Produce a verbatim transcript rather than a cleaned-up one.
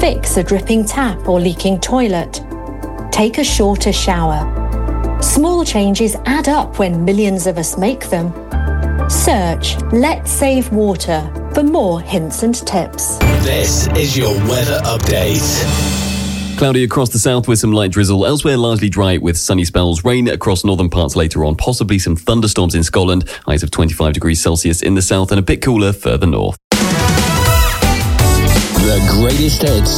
Fix a dripping tap or leaking toilet. Take a shorter shower. Small changes add up when millions of us make them. Search Let's Save Water for more hints and tips. This is your weather update. Cloudy across the south with some light drizzle. Elsewhere, largely dry with sunny spells. Rain across northern parts later on. Possibly some thunderstorms in Scotland. Highs of twenty-five degrees Celsius in the south and a bit cooler further north. The greatest hits.